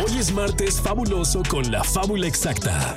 Hoy es martes fabuloso con la fábula exacta.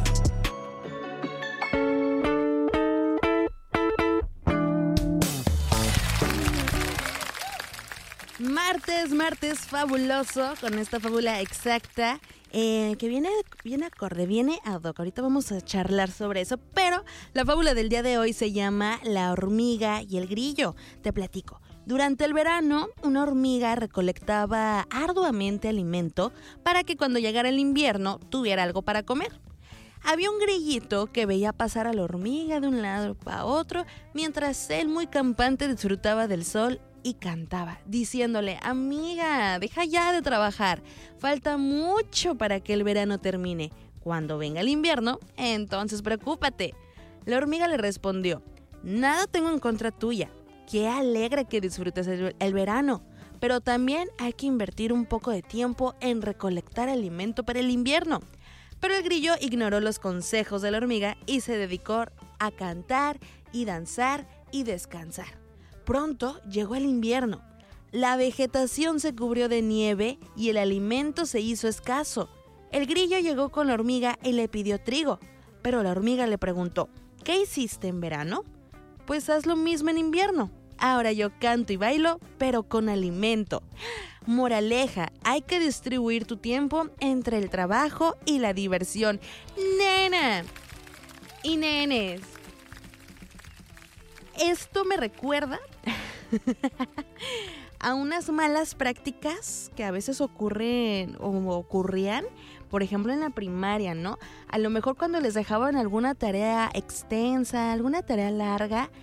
Martes fabuloso con esta fábula exacta que viene acorde, viene ad hoc. Ahorita vamos a charlar sobre eso, pero la fábula del día de hoy se llama La hormiga y el grillo. Te platico. Durante el verano, una hormiga recolectaba arduamente alimento para que cuando llegara el invierno tuviera algo para comer. Había un grillito que veía pasar a la hormiga de un lado para otro, mientras él, muy campante, disfrutaba del sol y cantaba, diciéndole: amiga, deja ya de trabajar, falta mucho para que el verano termine. Cuando venga el invierno, entonces preocúpate. La hormiga le respondió: nada tengo en contra tuya, qué alegre que disfrutes el verano, pero también hay que invertir un poco de tiempo en recolectar alimento para el invierno. Pero el grillo ignoró los consejos de la hormiga y se dedicó a cantar y danzar y descansar. Pronto llegó el invierno. La vegetación se cubrió de nieve y el alimento se hizo escaso. El grillo llegó con la hormiga y le pidió trigo, pero la hormiga le preguntó: ¿qué hiciste en verano? Pues haz lo mismo en invierno. Ahora yo canto y bailo, pero con alimento. Moraleja, hay que distribuir tu tiempo entre el trabajo y la diversión. Nena y nenes, esto me recuerda a unas malas prácticas que a veces ocurren o ocurrían, por ejemplo en la primaria, ¿no? A lo mejor cuando les dejaban alguna tarea extensa, alguna tarea larga,